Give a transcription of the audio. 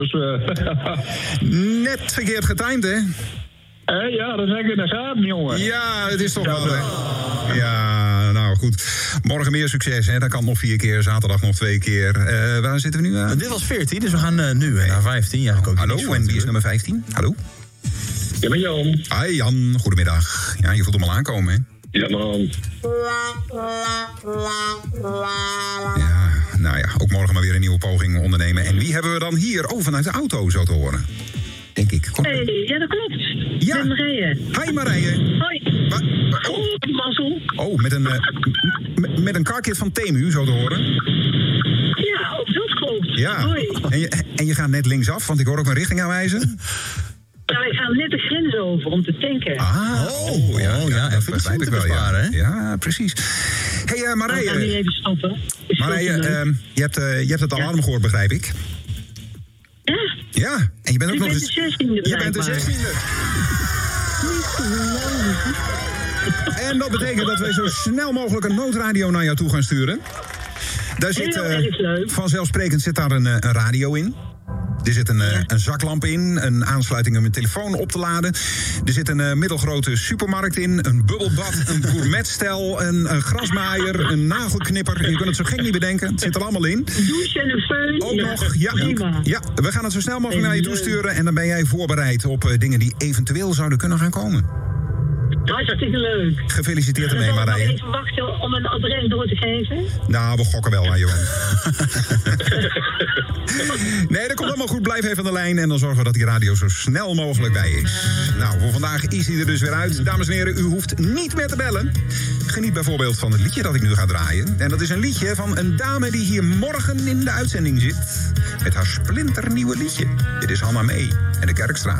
Dus, Net verkeerd getimed, hè? ja, dat heb ik in de gaten, jongen. Ja, het is toch wel... Ja, nou goed. Morgen meer succes, hè? Dan kan nog 4 keer, zaterdag nog 2 keer. Waar zitten we nu aan? Dit was 14, dus we gaan nu naar 15. Ja, ook hallo, en wie is nummer 15? Hallo? Ja, ben Jan. Hi Jan, goedemiddag. Ja, je voelt hem al aankomen, hè? Ja, man. Ja, nou ja, ook morgen maar weer een nieuwe poging ondernemen. En wie hebben we dan hier? Oh, vanuit de auto zo te horen. Denk ik. Ja, dat klopt. Ja. Met Marije. Hi Marije. Hoi. Mazzel. Oh, met een carkit van Temu, zo te horen. Ja, ook dat klopt. Ja. Hoi. En je gaat net linksaf, want ik hoor ook een richting aanwijzen. Nou, ik ga net de grens over om te tanken. Ja, dat begrijp ik wel. Besparen, hè? Ja, precies. Hey Marije. Ik ga nu even stoppen. Marije, je hebt het alarm gehoord, begrijp ik. Ja. Ja, en je bent ook nog eens... de 16e. Je bent de 16e. En dat betekent dat wij zo snel mogelijk een noodradio naar jou toe gaan sturen. Daar zit, erg leuk. vanzelfsprekend zit daar een radio in. Er zit een zaklamp in, een aansluiting om je telefoon op te laden. Er zit een middelgrote supermarkt in, een bubbelbad, een gourmetstel, een grasmaaier, een nagelknipper. Je kunt het zo gek niet bedenken, het zit er allemaal in. Een douche en een föhn. Ook nog, ja, we gaan het zo snel mogelijk naar je toesturen. En dan ben jij voorbereid op dingen die eventueel zouden kunnen gaan komen. Hartstikke leuk. Gefeliciteerd ermee, Marije. Zal ik even wachten om een adres door te geven? Nou, we gokken wel aan Johan. Nee, dat komt allemaal goed. Blijf even aan de lijn en dan zorgen we dat die radio zo snel mogelijk bij is. Nou, voor vandaag is hij er dus weer uit. Dames en heren, u hoeft niet meer te bellen. Geniet bijvoorbeeld van het liedje dat ik nu ga draaien. En dat is een liedje van een dame die hier morgen in de uitzending zit. Met haar splinternieuwe liedje. Dit is Hanna Mee en de Kerkstraat.